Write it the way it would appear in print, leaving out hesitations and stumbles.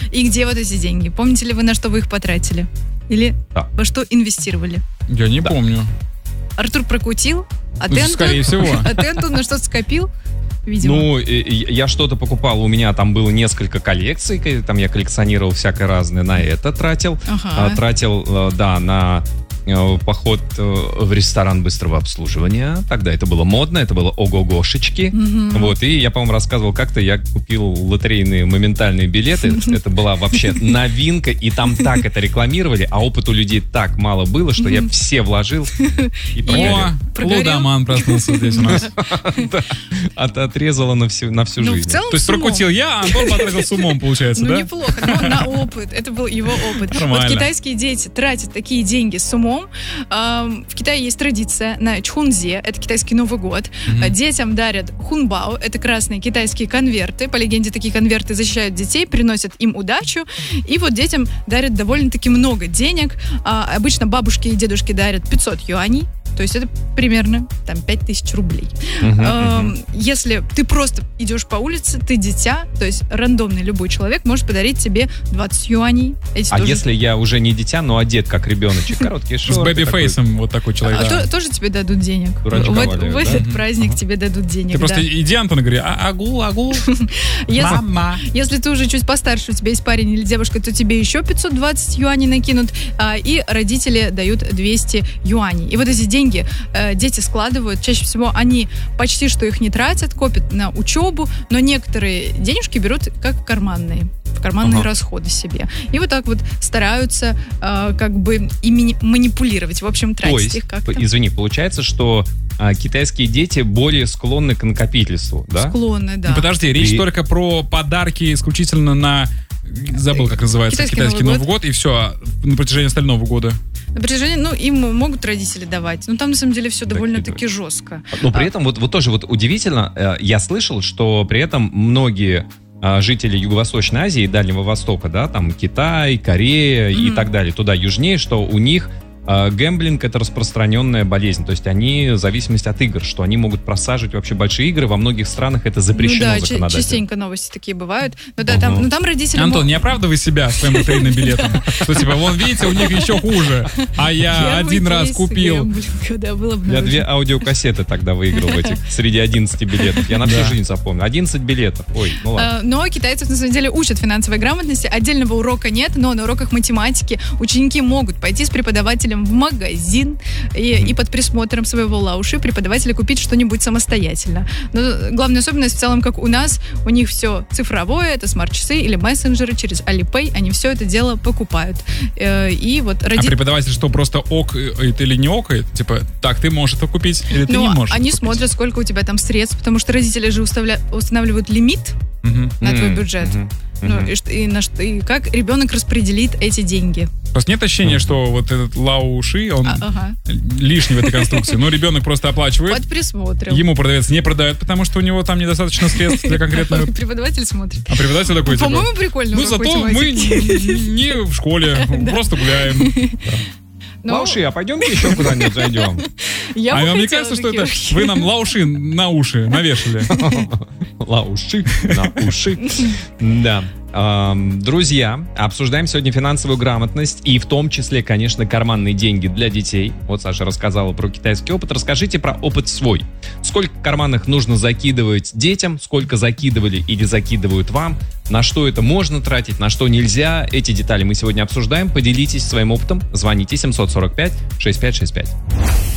И где вот эти деньги? Помните ли вы, на что вы их потратили? Или во что инвестировали? Я не помню. Артур прокутил, скорее всего. А ты, Антон, на что-то скопил? Видимо. Ну, я что-то покупал, у меня там было несколько коллекций, там я коллекционировал всякое разное, на это тратил. Тратил, на поход в ресторан быстрого обслуживания. Тогда это было модно, это было ого-гошечки. Вот, и я, по-моему, рассказывал как-то, я купил лотерейные моментальные билеты. Это была вообще новинка, и там так это рекламировали, а опыт у людей так мало было, что я все вложил и прогорел. Лудоман проснулся здесь у нас. Отрезало на всю жизнь. То есть прокутил я, а Антон потратил с умом, получается, да? Ну, неплохо, но на опыт. Это был его опыт. Вот китайские дети тратят такие деньги с умом. В Китае есть традиция на Чхунзе, это китайский Новый год. Детям дарят хунбао, это красные китайские конверты. По легенде, такие конверты защищают детей, приносят им удачу. И вот детям дарят довольно-таки много денег. Обычно бабушки и дедушки дарят 500 юаней. То есть это примерно там 5000 рублей. Если ты просто идешь по улице, ты дитя, то есть рандомный любой человек может подарить тебе 20 юаней. Если я уже не дитя, но одет как ребеночек, короткие шорты. С бэби-фейсом вот такой человек. Тоже тебе дадут денег. В этот праздник тебе дадут денег. Ты просто иди, Антон, и говори, агу. Мама. Если ты уже чуть постарше, у тебя есть парень или девушка, то тебе еще 520 юаней накинут, и родители дают 200 юаней. И вот эти деньги дети складывают. Чаще всего они почти что их не тратят, копят на учебу, но некоторые денежки берут как карманные. В карманные расходы себе. И вот так вот стараются ими манипулировать. В общем, тратить их как-то. Извини, получается, что китайские дети более склонны к накопительству, да? Склонны, да. Ну, подожди, речь только про подарки исключительно на... Забыл, как называется, китайский Новый год, и все, на протяжении остального года. На протяжении, им могут родители давать, но там на самом деле все довольно-таки жестко. Но при этом вот тоже удивительно, я слышал, что при этом многие жители Юго-Восточной Азии и Дальнего Востока, да, там Китай, Корея и так далее, туда южнее, что у них гэмблинг — это распространенная болезнь. То есть они, в зависимости от игр, что они могут просаживать вообще большие игры. Во многих странах это запрещено законодательно. Частенько новости такие бывают. Но там родители... Антон, не оправдывай себя своим лотерейным билетом. Что типа, вон, видите, у них еще хуже. А я один раз купил. Я 2 аудиокассеты тогда выиграл в этих, среди 11 билетов. Я на всю жизнь запомнил. 11 билетов. Ой, ну ладно. Но китайцев, на самом деле, учат финансовой грамотности. Отдельного урока нет, но на уроках математики ученики могут пойти с преподавателем в магазин и под присмотром своего лауши преподавателя купить что-нибудь самостоятельно. Но главная особенность в целом, как у нас, у них все цифровое, это смарт-часы или мессенджеры через Alipay, они все это дело покупают. И вот А преподаватель что, просто окает или не окает? Типа, так, ты можешь это купить или ты не можешь? Они смотрят, сколько у тебя там средств, потому что родители же устанавливают лимит на твой бюджет. И как ребенок распределит эти деньги. Просто нет ощущения, что вот этот Лауши, он лишний в этой конструкции. Но ребенок просто оплачивает. Под присмотром. Ему продавец не продает, потому что у него там недостаточно средств для конкретного... Преподаватель смотрит. А преподаватель такой, типа... По-моему, прикольно. Ну, зато мы не в школе, просто гуляем. Лауши, а пойдемте еще куда-нибудь зайдем. А вам не кажется, что это вы нам лауши на уши навешали? Лауши на уши. Да. Друзья, обсуждаем сегодня финансовую грамотность и в том числе, конечно, карманные деньги для детей. Вот Саша рассказала про китайский опыт. Расскажите про опыт свой. Сколько карманных нужно закидывать детям, сколько закидывали или закидывают вам, на что это можно тратить, на что нельзя. Эти детали мы сегодня обсуждаем. Поделитесь своим опытом. Звоните 745-6565.